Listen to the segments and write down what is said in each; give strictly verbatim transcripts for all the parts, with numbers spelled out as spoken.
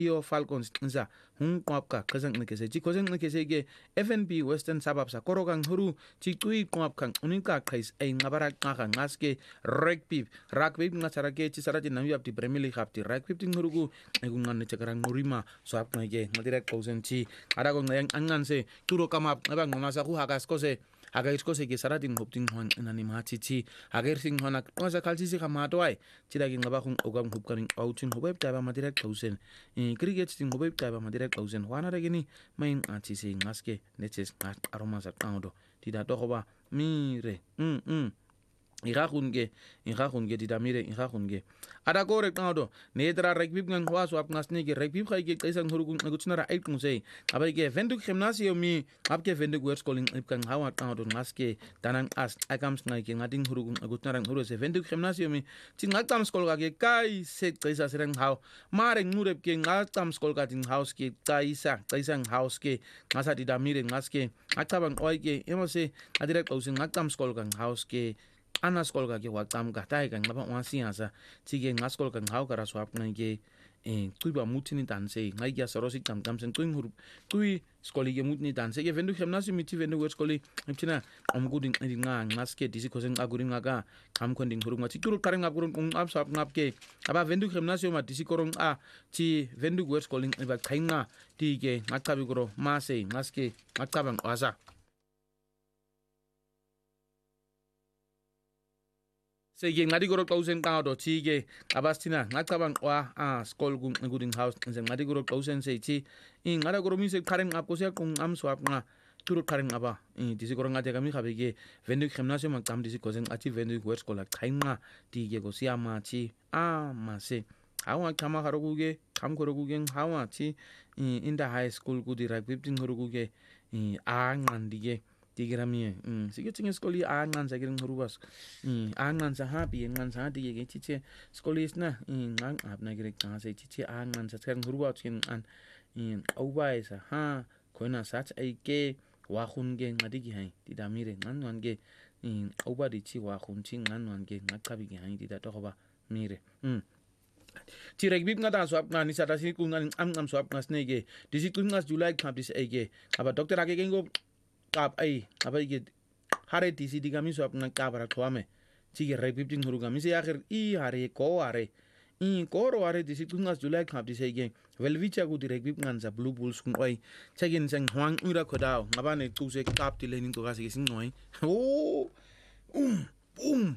Iyo Falcons nza hung kwapka kazang nekese chi kozang nekese ge F N B Western Suburbs korogang huru chi tui kwapkang unika kais ay ngabara ngaka ngaske rugby rugby ngasarake chi sarati nami apti Premier League apti rugby ting hurugu egungan ne chakarang ngurima so ap ngege ngadira kozen chi arago ngayang anganse turo kamap ngabang ngasa ku hagas kose hagas kose ge sarati ngopting hon nani machi chi hager sing hona ngasa kalchi si kamatwai chidagi ngaba khung ogam hupkaring outing hobeb taba madira kozen cricket ting hobeb taba madira kozen wana regini main achi si ngaske neches aroma sa kaudo tidak tokoba mire mm mm Irakunge, irakunge di damire, irakunge. Ada korek tado. Nedra rugby ngan hwaso ap ngasnege rugby khaige kaisang hurugun ngutsunara eight kungsei. Abaige venduk gymnasium mi apke venduk work schooling ipkang hawa tado ngaske tanang as akams ngaike ngading hurugun ngutsunara huruse venduk gymnasium mi tingatam skol kage kai set kaisa serang haw. Mare ngurep ke ngatam skol kating house ke kaisa kaisang house ke ngasa di damire ngaske akabang oike emose adirek ausin ngatam skol kang house ke ana skol ka ke wakam ka tai kan ngaba wasi asa tige ngaskol kan hau kara swap ngai ke eh tui ba mutini tanse ngai ya sorosi kam kam sen tui hur tui skoli ke mutini tanse ke vendu gymnasium miti vendu wer skoli imtina am guding ndi nga ngaske disi kosen agurin nga kam konding hurung mati turu kareng agurun ung ap swap ngap ke aba vendu gymnasium ma disi korong a ti vendu wer skoli ba kainga tige ngakabi goro mase ngaske ngakabang asa Sege ngadi goro klausen kado tige abastina ngakabang wa a skol gung nguding house nse ngadi goro klausen se chi in ngada goro mise kareng ap kosia kung am swap nga turut kareng aba in disi goro ngade kami khabege vendu gymnasium kam disi kosen achi vendu wer skola kainga tige kosia ma chi a ma se hawa kama haroguge kam koroguge hawa chi in the high school gudi rugby ting horoguge a ngandige Tigrami, um, sige tinge skoli angan sa giring hurubas, um, angan sa happy, angan sa hati ye chiche skoli isna, um, ang ap na giring tanga sa chiche angan sa giring hurubas kin an, um, away sa ha, koina sach ay ke wakun ge ngadi gi hai, tida mire ngan wan ge, um, away di chi wakun chi ngan wan ge ngakabi gi hai, tida tokoba mire, um. Ci rugby ngata swap nga ni sata si kungan am am swap ngas nege, disi kungas July kamp dis ege, aba dokter ake gengo kap ay apa ige hare tisi diga mi so apna kabara kwame chige rugby ting huruga mi se akhir i hare ko hare i koro hare tisi tungas July kap dise ige velvicha gu di rugby nganza blue bulls kun oi chagin sang hwang ura kodao ngabane tu se kap ti lenin to gasi sing noi oh um um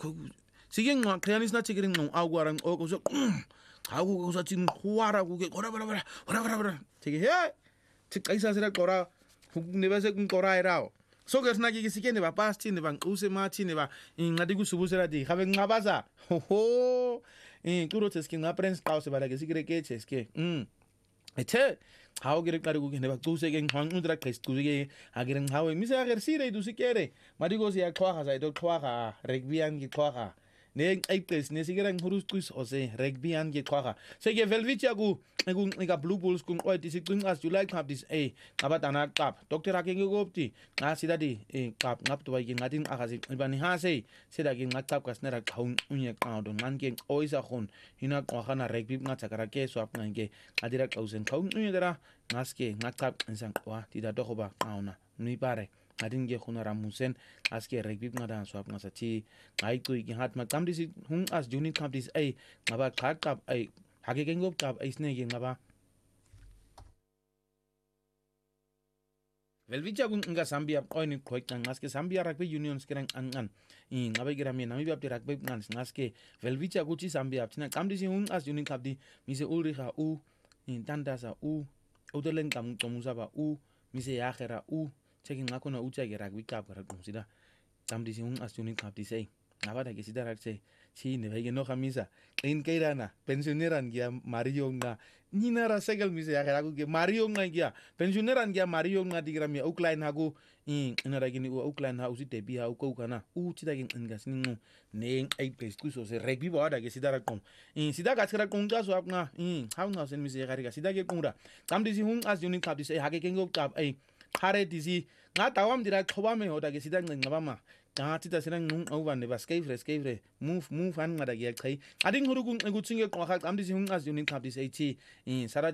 sige ngwa krianis na chigring no awgarang o ko so hago ko sa chin huara gu ge ora ora ora ora ora chige he chik kaisa sera kora nebase kun kora erao so ges na gigi sikene ba pasti ne bang use ma chine ba ngadi gu subusera di habe ngabaza ho ho eh turo teskin na prince tause ba gesi greke cheske mm ete how gere karu gu ne ba tu se gen hang undra kres tu ge ageren how mi se ager sire du sikere madigo se ya kwa sa do kwa rugby an gi kwa ne ai pres ne sigeren hurus kus ose rugby an ge kwa se ge velvicha gu gu nga blue bulls kun oi disi kun as July kap dis e aba dana kap dokter ake ngopti nga sida di e kap ngap to gi ngadin akasi ibani ha se sida gi ngakap kasnera kaun unya kaun man ge oisa khon hina kwa khana rugby nga chakara ke so ap nge adira kausen kaun unya dara ngaske ngakap insang wa tida dokoba kauna ni pare adin ge khona ramusen aske rugby nga dan so ap nga sachi ai tu gi hat ma kam disi hun as juni kap dis e ngaba khat kap ai hage gengop kap aisne ge ngaba Velvicha gun nga Zambia oini koik nang ngaske Zambia rugby union skerang angan i ngaba gira mi nami bab rugby ngan ngaske Velvicha guchi Zambia tina kam disi hun as juni kap di mise ulriha u in tandasa u udelen kam tomusa ba u mise yakhera u cheki ngakona ucha ge rugby kap ra kumsida kam disi hun as juni kap di sei ngaba da ge sida rakse si ne vege no camisa in kairana pensioneran gia Mario nga ninara segal mise ya karagu ge Mario nga gia pensioneran gia Mario nga digram ya ukline hagu in inara gini u ukline ha usite bi ha uko kana u chita gen ngas ningu ne ai pesku so se rugby ba da ge sidara kom in sida ga skara kom ga so apna in ha nga sen mise ya kariga sida ge kumra kam disi hun as unique kap disi hage kengo kap ai hare disi nga tawam dira thobame hoda ge sida ngaba ma ta tita serang nung au ban ne bas kai fresh kai fre move move an ngada ge kai ading hurugun gutsinge ko ha am disi hun as unique kap disi ai chi in sara